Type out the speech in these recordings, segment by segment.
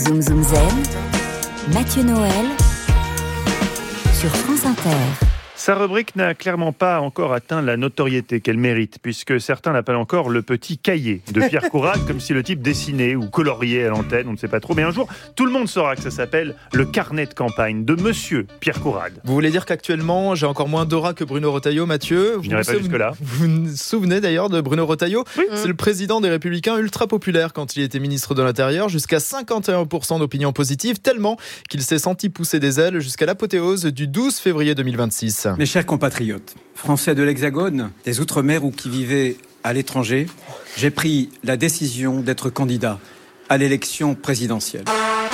Zoom Zoom Zen, Mathieu Noël sur France Inter. Sa rubrique n'a clairement pas encore atteint la notoriété qu'elle mérite, puisque certains l'appellent encore le petit cahier de Pierre Courade, comme si le type dessinait ou coloriait à l'antenne, on ne sait pas trop. Mais un jour, tout le monde saura que ça s'appelle le carnet de campagne de Monsieur Pierre Courade. Vous voulez dire qu'actuellement, j'ai encore moins d'aura que Bruno Retailleau, Mathieu ? Je n'irai pas jusque-là. Vous vous souvenez d'ailleurs de Bruno Retailleau ? Oui. C'est le président des Républicains ultra populaire quand il était ministre de l'Intérieur, jusqu'à 51% d'opinion positive, tellement qu'il s'est senti pousser des ailes jusqu'à l'apothéose du 12 février 2026. Mes chers compatriotes, français de l'Hexagone, des Outre-mer ou qui vivaient à l'étranger, j'ai pris la décision d'être candidat à l'élection présidentielle.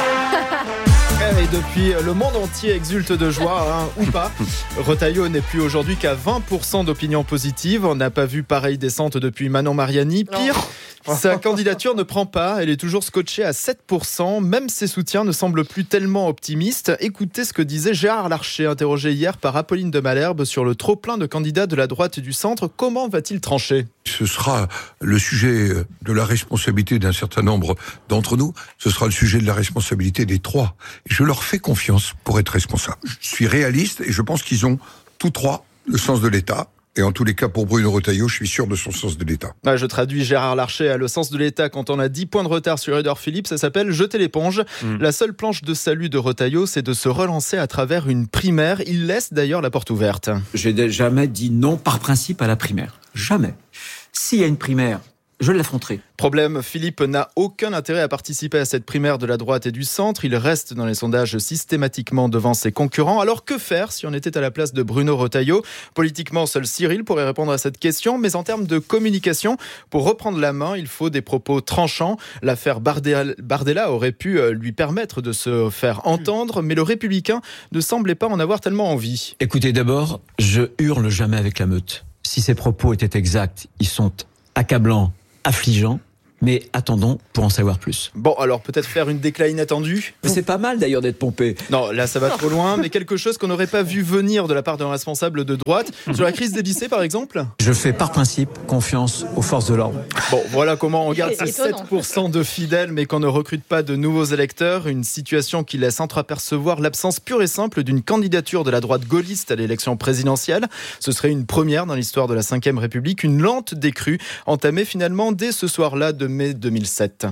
Et depuis, le monde entier exulte de joie, ou pas. Retailleau n'est plus aujourd'hui qu'à 20% d'opinion positive. On n'a pas vu pareille descente depuis Manon Mariani. Pire, sa candidature ne prend pas. Elle est toujours scotchée à 7%. Même ses soutiens ne semblent plus tellement optimistes. Écoutez ce que disait Gérard Larcher, interrogé hier par Apolline de Malherbe sur le trop-plein de candidats de la droite et du centre. Comment va-t-il trancher ? Ce sera le sujet de la responsabilité d'un certain nombre d'entre nous. Ce sera le sujet de la responsabilité des trois. Je leur fais confiance pour être responsable. Je suis réaliste et je pense qu'ils ont tous trois le sens de l'État. Et en tous les cas, pour Bruno Retailleau, je suis sûr de son sens de l'État. Je traduis Gérard Larcher à le sens de l'État quand on a 10 points de retard sur Édouard Philippe. Ça s'appelle jeter l'éponge. La seule planche de salut de Retailleau, c'est de se relancer à travers une primaire. Il laisse d'ailleurs la porte ouverte. J'ai jamais dit non par principe à la primaire. Jamais. S'il y a une primaire, je l'affronterai. Problème, Philippe n'a aucun intérêt à participer à cette primaire de la droite et du centre. Il reste dans les sondages systématiquement devant ses concurrents. Alors que faire si on était à la place de Bruno Retailleau ? Politiquement, seul Cyril pourrait répondre à cette question. Mais en termes de communication, pour reprendre la main, il faut des propos tranchants. L'affaire Bardella aurait pu lui permettre de se faire entendre. Mais le Républicain ne semblait pas en avoir tellement envie. Écoutez, d'abord, je hurle jamais avec la meute. Si ces propos étaient exacts, ils sont accablants, affligeants, mais attendons pour en savoir plus. Bon, alors peut-être faire une déclat inattendue. Mais c'est pas mal d'ailleurs d'être pompé. Non, là ça va trop loin, mais quelque chose qu'on n'aurait pas vu venir de la part d'un responsable de droite. Sur la crise des lycées par exemple ? Je fais par principe confiance aux forces de l'ordre. Bon, voilà comment on garde ces 7% de fidèles, mais qu'on ne recrute pas de nouveaux électeurs. Une situation qui laisse entreapercevoir l'absence pure et simple d'une candidature de la droite gaulliste à l'élection présidentielle. Ce serait une première dans l'histoire de la Ve République, une lente décrue, entamée finalement dès ce soir-là de mai 2007.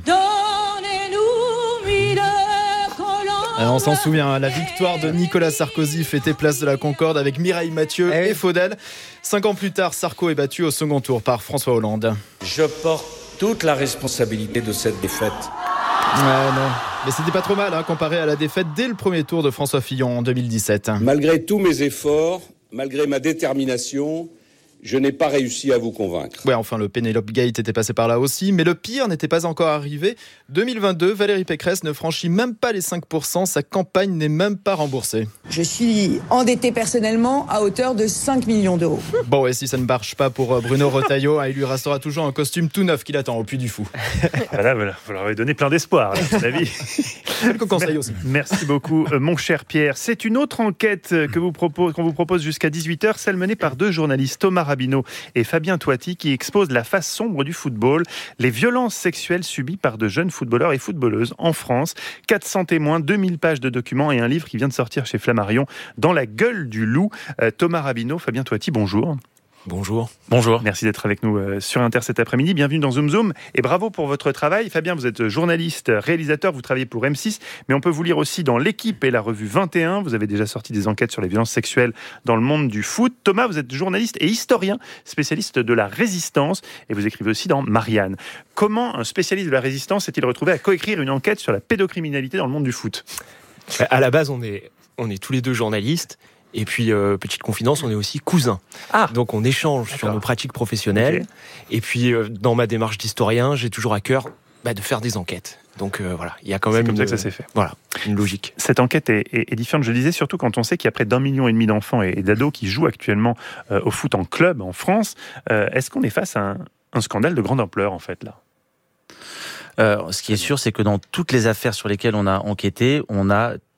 Alors on s'en souvient, la victoire de Nicolas Sarkozy fêtée place de la Concorde avec Mireille Mathieu et Faudel. 5 ans plus tard, Sarko est battu au second tour par François Hollande. Je porte toute la responsabilité de cette défaite. Non, mais c'était pas trop mal comparé à la défaite dès le premier tour de François Fillon en 2017. Malgré tous mes efforts, malgré ma détermination, je n'ai pas réussi à vous convaincre. Ouais, enfin, le Penelope Gate était passé par là aussi, mais le pire n'était pas encore arrivé. 2022, Valérie Pécresse ne franchit même pas les 5%, sa campagne n'est même pas remboursée. Je suis endettée personnellement à hauteur de 5 millions d'euros. Bon, et si ça ne marche pas pour Bruno Retailleau, il lui restera toujours un costume tout neuf qui l'attend au Puy du Fou. Voilà, vous leur avez donné plein d'espoir, à mon avis. Quelques conseils aussi. Merci beaucoup, mon cher Pierre. C'est une autre enquête qu'on vous propose jusqu'à 18h, celle menée par deux journalistes, Thomas Rabineau et Fabien Toiti, qui expose la face sombre du football, les violences sexuelles subies par de jeunes footballeurs et footballeuses en France. 400 témoins, 2000 pages de documents et un livre qui vient de sortir chez Flammarion, Dans la gueule du loup. Thomas Rabineau, Fabien Toiti, bonjour. Bonjour. Merci d'être avec nous sur Inter cet après-midi. Bienvenue dans Zoom Zoom et bravo pour votre travail. Fabien, vous êtes journaliste, réalisateur, vous travaillez pour M6, mais on peut vous lire aussi dans L'Équipe et la revue 21. Vous avez déjà sorti des enquêtes sur les violences sexuelles dans le monde du foot. Thomas, vous êtes journaliste et historien, spécialiste de la résistance et vous écrivez aussi dans Marianne. Comment un spécialiste de la résistance s'est-il retrouvé à coécrire une enquête sur la pédocriminalité dans le monde du foot ? À la base, on est tous les deux journalistes. Et puis, petite confidence, on est aussi cousins. Donc, on échange sur nos pratiques professionnelles. Okay. Et puis, dans ma démarche d'historien, j'ai toujours à cœur de faire des enquêtes. Donc, voilà, il y a quand même comme ça que ça s'est fait. Voilà, une logique. Cette enquête est différente, je le disais, surtout quand on sait qu'il y a près d'1,5 million d'enfants et d'ados qui jouent actuellement au foot en club en France. Est-ce qu'on est face à un scandale de grande ampleur, en fait, là ? Ce qui est sûr, c'est que dans toutes les affaires sur lesquelles on a enquêté, on a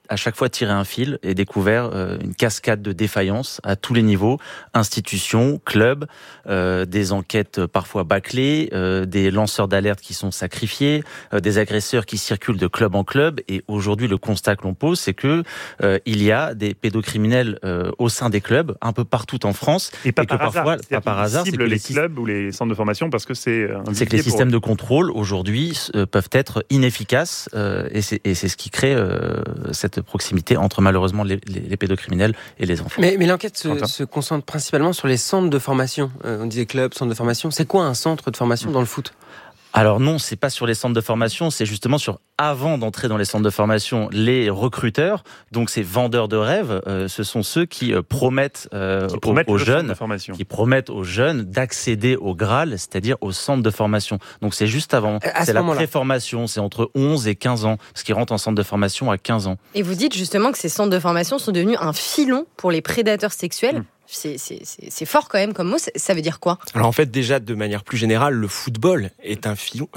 à chaque fois tiré un fil et découvert une cascade de défaillances à tous les niveaux, institutions, clubs, des enquêtes parfois bâclées, des lanceurs d'alerte qui sont sacrifiés, des agresseurs qui circulent de club en club. Et aujourd'hui, le constat que l'on pose, c'est que il y a des pédocriminels au sein des clubs, un peu partout en France. Et pas par parfois, hasard. Par hasard, c'est que les clubs ou les centres de formation parce que c'est que les systèmes de contrôle aujourd'hui peuvent être inefficaces et c'est ce qui crée cette proximité entre malheureusement les pédocriminels et les enfants. Mais l'enquête se concentre principalement sur les centres de formation. On disait club, centre de formation. C'est quoi un centre de formation dans le foot ? Alors non, c'est pas sur les centres de formation, c'est justement sur, avant d'entrer dans les centres de formation, les recruteurs, donc ces vendeurs de rêves, ce sont ceux qui promettent aux jeunes d'accéder au Graal, c'est-à-dire au centre de formation. Donc c'est juste avant, c'est la préformation, c'est entre 11 et 15 ans, ce qui rentre en centre de formation à 15 ans. Et vous dites justement que ces centres de formation sont devenus un filon pour les prédateurs sexuels. C'est fort quand même comme mot, ça veut dire quoi ? Alors en fait, déjà de manière plus générale, le football est un filon,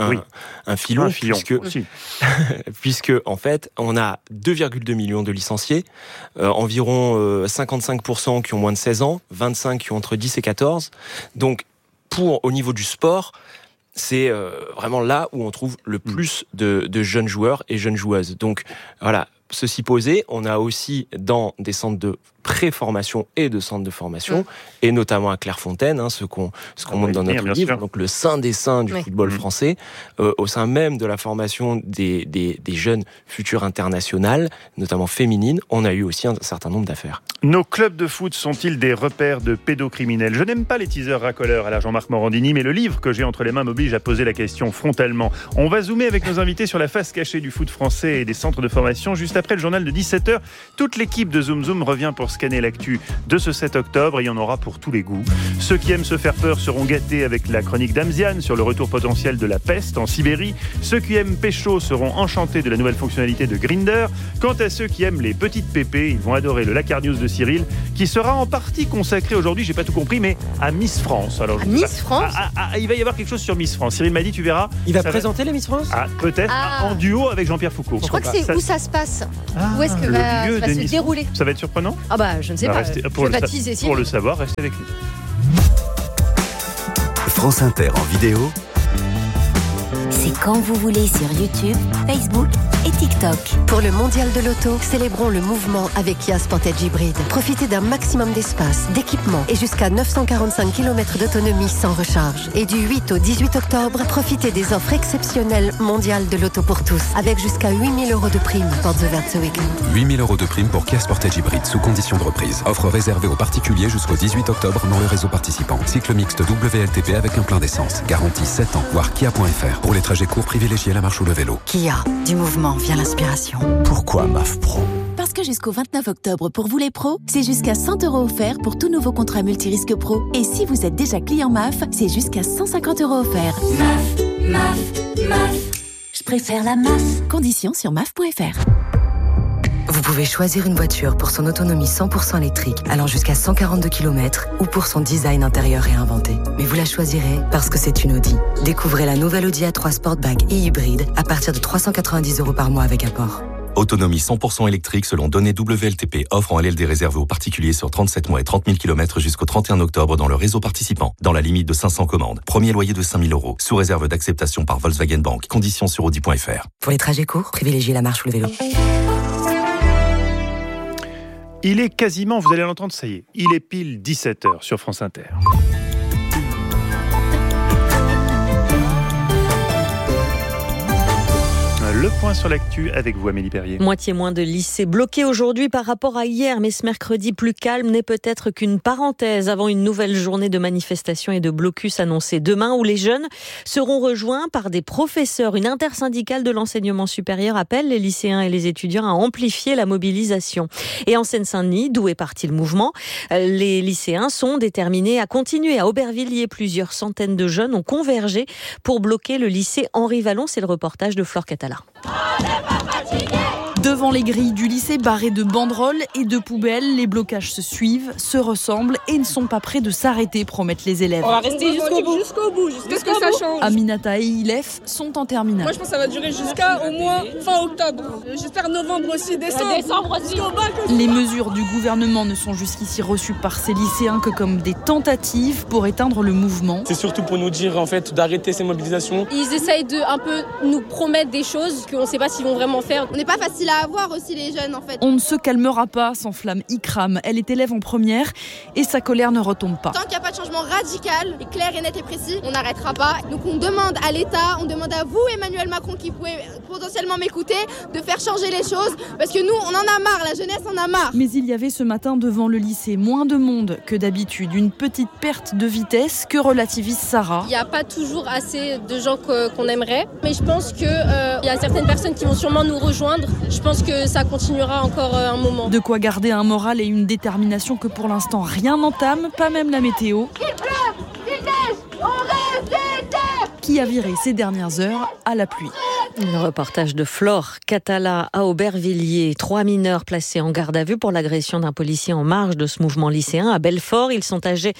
puisque en fait, on a 2,2 millions de licenciés, environ 55% qui ont moins de 16 ans, 25% qui ont entre 10 et 14. Donc au niveau du sport, c'est vraiment là où on trouve le plus de jeunes joueurs et jeunes joueuses. Donc voilà. Ceci posé, on a aussi dans des centres de pré-formation et de centres de formation, et notamment à Clairefontaine, ce qu'on montre dans notre livre, donc le saint des saints du football français, au sein même de la formation des jeunes futures internationales, notamment féminines, on a eu aussi un certain nombre d'affaires. Nos clubs de foot sont-ils des repères de pédocriminels ? Je n'aime pas les teasers racoleurs à la Jean-Marc Morandini, mais le livre que j'ai entre les mains m'oblige à poser la question frontalement. On va zoomer avec nos invités sur la face cachée du foot français et des centres de formation. Juste après le journal de 17h, toute l'équipe de Zoom Zoom revient pour scanner l'actu de ce 7 octobre et il y en aura pour tous les goûts. Ceux qui aiment se faire peur seront gâtés avec la chronique d'Amziane sur le retour potentiel de la peste en Sibérie. Ceux qui aiment pécho seront enchantés de la nouvelle fonctionnalité de Grindr. Quant à ceux qui aiment les petites pépées, ils vont adorer le Lacar News de Cyril qui sera en partie consacré aujourd'hui, j'ai pas tout compris, mais à Miss France. Alors, Miss France ? il va y avoir quelque chose sur Miss France. Cyril m'a dit, tu verras. Il va présenter les Miss France ? Peut-être en duo avec Jean-Pierre Foucault. Je crois que c'est où ça se passe. Où est-ce que va se dérouler ? Ça va être surprenant ? Je ne sais pas. Pour le savoir, restez avec nous. France Inter en vidéo. C'est quand vous voulez sur YouTube, Facebook et TikTok. Pour le mondial de l'auto, célébrons le mouvement avec Kia Sportage Hybride. Profitez d'un maximum d'espace, d'équipement et jusqu'à 945 km d'autonomie sans recharge. Et du 8 au 18 octobre, profitez des offres exceptionnelles mondiales de l'auto pour tous, avec jusqu'à 8 000 € de prime. Portes ouvertes ce week-end. 8 000 € de prime pour Kia Sportage Hybride sous condition de reprise. Offre réservée aux particuliers jusqu'au 18 octobre dans le réseau participant. Cycle mixte WLTP avec un plein d'essence. Garantie 7 ans. Voir kia.fr. Pour les trajets courts, privilégiez la marche ou le vélo. Kia, du mouvement vient l'inspiration. Pourquoi MAF Pro ? Parce que jusqu'au 29 octobre, pour vous les pros, c'est jusqu'à 100 € offerts pour tout nouveau contrat multirisque pro. Et si vous êtes déjà client MAF, c'est jusqu'à 150 € offerts. MAF. Je préfère la MAF. Conditions sur MAF.fr. Vous pouvez choisir une voiture pour son autonomie 100% électrique, allant jusqu'à 142 km, ou pour son design intérieur réinventé. Mais vous la choisirez parce que c'est une Audi. Découvrez la nouvelle Audi A3 Sportback et hybride à partir de 390 € par mois avec apport. Autonomie 100% électrique selon données WLTP. Offre en LLD réservée aux particuliers sur 37 mois et 30 000 km jusqu'au 31 octobre dans le réseau participant. Dans la limite de 500 commandes. Premier loyer de 5 000 €. Sous réserve d'acceptation par Volkswagen Bank. Conditions sur Audi.fr. Pour les trajets courts, privilégiez la marche ou le vélo. Il est quasiment, vous allez l'entendre, ça y est, il est pile 17h sur France Inter. Le point sur l'actu avec vous, Amélie Perrier. Moitié moins de lycées bloqués aujourd'hui par rapport à hier, mais ce mercredi plus calme n'est peut-être qu'une parenthèse avant une nouvelle journée de manifestations et de blocus annoncée demain où les jeunes seront rejoints par des professeurs. Une intersyndicale de l'enseignement supérieur appelle les lycéens et les étudiants à amplifier la mobilisation. Et en Seine-Saint-Denis, d'où est parti le mouvement, les lycéens sont déterminés à continuer. À Aubervilliers, plusieurs centaines de jeunes ont convergé pour bloquer le lycée Henri Vallon. C'est le reportage de Flore Catala. Devant les grilles du lycée barrées de banderoles et de poubelles, les blocages se suivent, se ressemblent et ne sont pas prêts de s'arrêter, promettent les élèves. On va rester jusqu'au bout, jusqu'à ce que ça change. Aminata et Ilef sont en terminale. Moi je pense que ça va durer jusqu'à au moins fin octobre. J'espère novembre aussi, décembre aussi. Les mesures du gouvernement ne sont jusqu'ici reçues par ces lycéens que comme des tentatives pour éteindre le mouvement. C'est surtout pour nous dire en fait d'arrêter ces mobilisations. Ils essayent de un peu nous promettre des choses qu'on ne sait pas s'ils vont vraiment faire. On n'est pas facile à avoir aussi les jeunes en fait. On ne se calmera pas, s'enflamme Ikram. Elle est élève en première et sa colère ne retombe pas. Tant qu'il n'y a pas de changement radical et clair et net et précis, on n'arrêtera pas. Donc on demande à l'État, on demande à vous Emmanuel Macron qui pouvez potentiellement m'écouter, de faire changer les choses parce que nous on en a marre, la jeunesse en a marre. Mais il y avait ce matin devant le lycée moins de monde que d'habitude, une petite perte de vitesse que relativise Sarah. Il n'y a pas toujours assez de gens qu'on aimerait, mais je pense qu'il y a certaines personnes qui vont sûrement nous rejoindre. Je pense que ça continuera encore un moment. De quoi garder un moral et une détermination que pour l'instant rien n'entame, pas même la météo. Il pleut, il neige, on rêve d'été. Qui a viré ces dernières heures à la pluie. Le reportage de Flore Catala à Aubervilliers. 3 mineurs placés en garde à vue pour l'agression d'un policier en marge de ce mouvement lycéen à Belfort. Ils sont âgés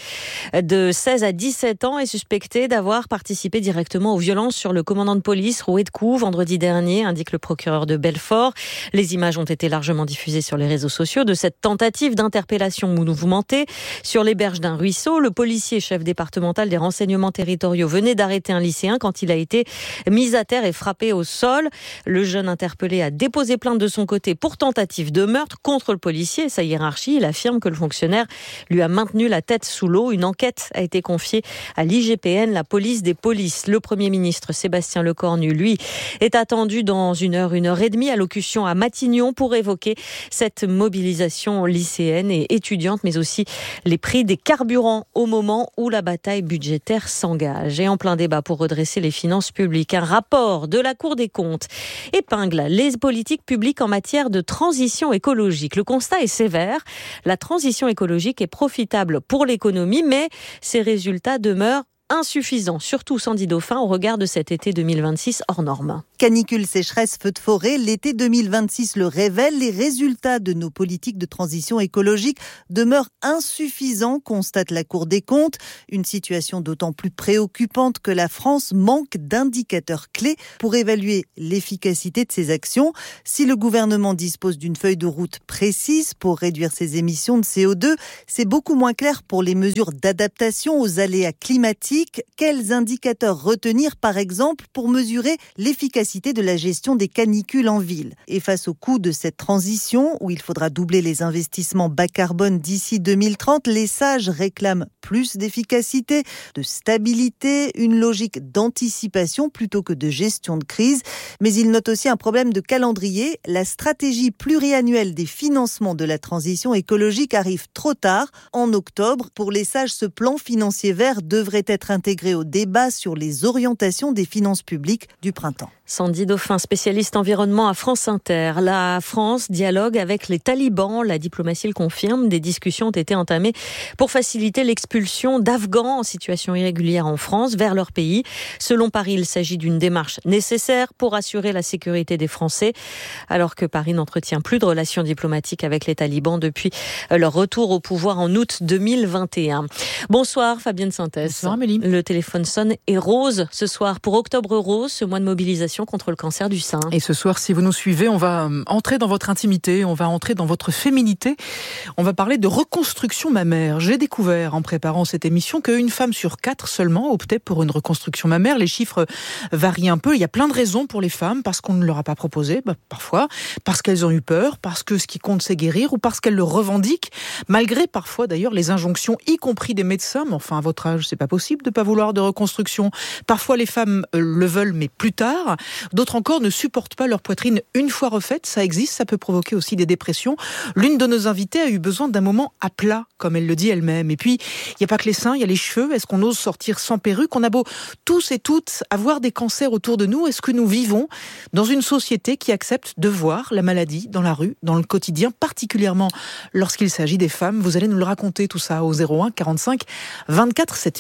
de 16 à 17 ans et suspectés d'avoir participé directement aux violences sur le commandant de police roué de coups vendredi dernier, indique le procureur de Belfort. Les images ont été largement diffusées sur les réseaux sociaux de cette tentative d'interpellation mouvementée sur les berges d'un ruisseau. Le policier chef départemental des renseignements territoriaux venait d'arrêter un lycéen quand il a été mis à terre et frappé au sol. Le jeune interpellé a déposé plainte de son côté pour tentative de meurtre contre le policier et sa hiérarchie. Il affirme que le fonctionnaire lui a maintenu la tête sous l'eau. Une enquête a été confiée à l'IGPN, la police des polices. Le Premier ministre Sébastien Lecornu, lui, est attendu dans 1h et allocution à Matignon pour évoquer cette mobilisation lycéenne et étudiante, mais aussi les prix des carburants au moment où la bataille budgétaire s'engage. Et en plein débat pour redresser les finances publiques, un rapport de la Cour des comptes épingle les politiques publiques en matière de transition écologique. Le constat est sévère. La transition écologique est profitable pour l'économie, mais ses résultats demeurent insuffisant, surtout Sandy Dauphin au regard de cet été 2026 hors norme. Canicule, sécheresse, feux de forêt, l'été 2026 le révèle, les résultats de nos politiques de transition écologique demeurent insuffisants, constate la Cour des comptes. Une situation d'autant plus préoccupante que la France manque d'indicateurs clés pour évaluer l'efficacité de ses actions. Si le gouvernement dispose d'une feuille de route précise pour réduire ses émissions de CO2, c'est beaucoup moins clair pour les mesures d'adaptation aux aléas climatiques. Quels indicateurs retenir, par exemple, pour mesurer l'efficacité de la gestion des canicules en ville ? Et face au coût de cette transition, où il faudra doubler les investissements bas carbone d'ici 2030, les sages réclament plus d'efficacité, de stabilité, une logique d'anticipation plutôt que de gestion de crise. Mais ils notent aussi un problème de calendrier. La stratégie pluriannuelle des financements de la transition écologique arrive trop tard, en octobre. Pour les sages, ce plan financier vert devrait être intégré au débat sur les orientations des finances publiques du printemps. Sandy Dauphin, spécialiste environnement à France Inter. La France dialogue avec les talibans. La diplomatie le confirme. Des discussions ont été entamées pour faciliter l'expulsion d'Afghans en situation irrégulière en France vers leur pays. Selon Paris, il s'agit d'une démarche nécessaire pour assurer la sécurité des Français, alors que Paris n'entretient plus de relations diplomatiques avec les talibans depuis leur retour au pouvoir en août 2021. Bonsoir Fabienne Synthèse. Bonsoir Amélie. Le téléphone sonne et rose ce soir pour Octobre Rose, ce mois de mobilisation contre le cancer du sein. Et ce soir, si vous nous suivez, on va entrer dans votre intimité, on va entrer dans votre féminité. On va parler de reconstruction mammaire. J'ai découvert en préparant cette émission qu'une femme sur 4 seulement optait pour une reconstruction mammaire. Les chiffres varient un peu. Il y a plein de raisons pour les femmes, parce qu'on ne leur a pas proposé, parfois, parce qu'elles ont eu peur, parce que ce qui compte c'est guérir, ou parce qu'elles le revendiquent, malgré parfois d'ailleurs les injonctions, y compris des médecins. Mais enfin, à votre âge, c'est pas possible de pas vouloir de reconstruction. Parfois les femmes le veulent, mais plus tard. D'autres encore ne supportent pas leur poitrine une fois refaite. Ça existe, ça peut provoquer aussi des dépressions. L'une de nos invitées a eu besoin d'un moment à plat, comme elle le dit elle-même. Et puis, il n'y a pas que les seins, il y a les cheveux. Est-ce qu'on ose sortir sans perruque ? On a beau tous et toutes avoir des cancers autour de nous. Est-ce que nous vivons dans une société qui accepte de voir la maladie dans la rue, dans le quotidien, particulièrement lorsqu'il s'agit des femmes ? Vous allez nous le raconter tout ça au 01 45 24 7000.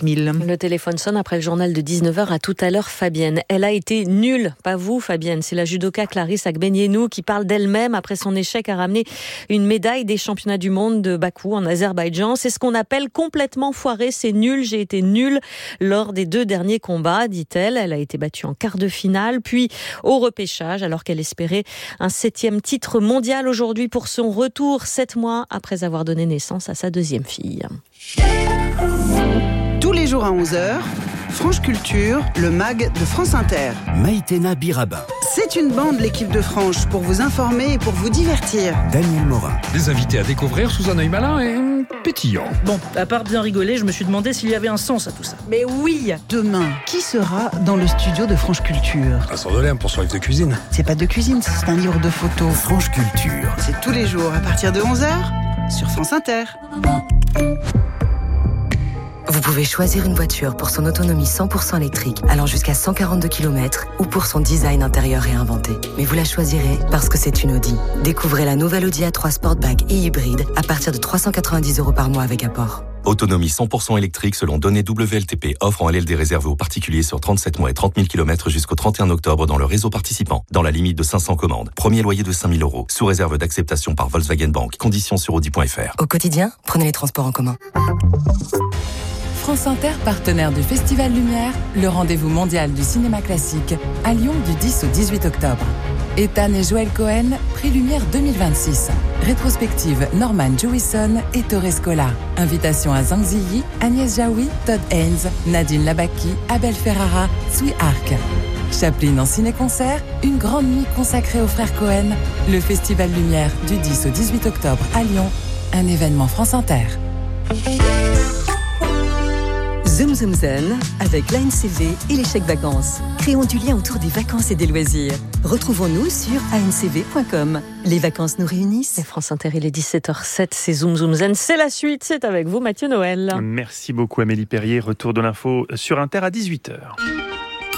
Le téléphone sonne après le journal de 19h. À tout à l'heure, Fabienne. Elle a été nulle, pas vous, Fabienne. C'est la judoka Clarisse Agbenienou qui parle d'elle-même après son échec à ramener une médaille des championnats du monde de Bakou en Azerbaïdjan. C'est ce qu'on appelle complètement foiré. C'est nul. J'ai été nulle lors des 2 derniers combats, dit-elle. Elle a été battue en quart de finale, puis au repêchage, alors qu'elle espérait un 7e titre mondial aujourd'hui pour son retour 7 mois après avoir donné naissance à sa 2e fille. Tous les jours à 11h, France Culture, le MAG de France Inter. Maïtena Biraba. C'est une bande, l'équipe de France, pour vous informer et pour vous divertir. Daniel Morin. Des invités à découvrir sous un œil malin et pétillant. Bon, à part bien rigoler, je me suis demandé s'il y avait un sens à tout ça. Mais oui. Demain, qui sera dans le studio de France Culture? Vincent Dolem pour son livre de cuisine. C'est pas de cuisine, c'est un livre de photos. France Culture. C'est tous les jours à partir de 11h sur France Inter. Vous pouvez choisir une voiture pour son autonomie 100% électrique, allant jusqu'à 142 km, ou pour son design intérieur réinventé. Mais vous la choisirez parce que c'est une Audi. Découvrez la nouvelle Audi A3 Sportback et hybride à partir de 390 € par mois avec apport. Autonomie 100% électrique selon données WLTP. Offre en LLD réservée aux particuliers sur 37 mois et 30 000 km jusqu'au 31 octobre dans le réseau participant. Dans la limite de 500 commandes. Premier loyer de 5 000 €. Sous réserve d'acceptation par Volkswagen Bank. Conditions sur Audi.fr. Au quotidien, prenez les transports en commun. France Inter, partenaire du Festival Lumière, le rendez-vous mondial du cinéma classique, à Lyon du 10 au 18 octobre. Ethan et Joël Cohen, Prix Lumière 2026. Rétrospective Norman Jewison et Torres Scola. Invitation à Zhang Ziyi, Agnès Jaoui, Todd Haynes, Nadine Labaki, Abel Ferrara, Sui Arc. Chaplin en ciné-concert, une grande nuit consacrée aux frères Cohen. Le Festival Lumière du 10 au 18 octobre à Lyon. Un événement France Inter. Zoom Zoom Zen avec l'ANCV et les chèques vacances. Créons du lien autour des vacances et des loisirs. Retrouvons-nous sur ancv.com. Les vacances nous réunissent. C'est France Inter, il est 17h07, c'est Zoom Zoom Zen. C'est la suite, c'est avec vous Mathieu Noël. Merci beaucoup Amélie Perrier. Retour de l'info sur Inter à 18h.